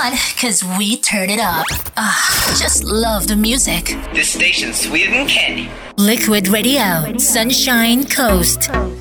on, cause we turn it up. Just love the music. This station's sweeter than candy. Liquid Radio, Sunshine Coast.